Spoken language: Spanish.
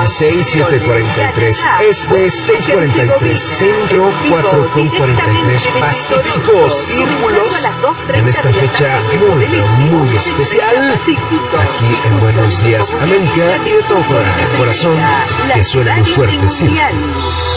26, 7:43 este, 6:43 centro, 4:43 pacífico. Círculos en esta fecha muy, pero muy especial. Aquí en Buenos Días América y de todo corazón que suena muy fuerte. Círculos.